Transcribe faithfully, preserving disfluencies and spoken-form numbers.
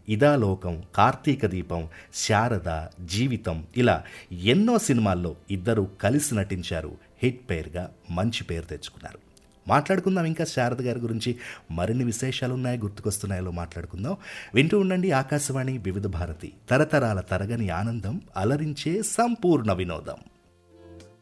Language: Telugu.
ఇదాలోకం, కార్తీక దీపం, శారద, జీవితం ఇలా ఎన్నో సినిమాల్లో ఇద్దరు కలిసి నటించారు. హిట్ పేరుగా మంచి పేరు తెచ్చుకున్నారు. మాట్లాడుకుందాం ఇంకా శారద గారి గురించి. మరిన్ని విశేషాలు ఉన్నాయి, గుర్తుకొస్తున్నాయో మాట్లాడుకుందాం. వింటూ ఉండండి ఆకాశవాణి వివిధ భారతి, తరతరాల తరగని ఆనందం, అలరించే సంపూర్ణ వినోదం.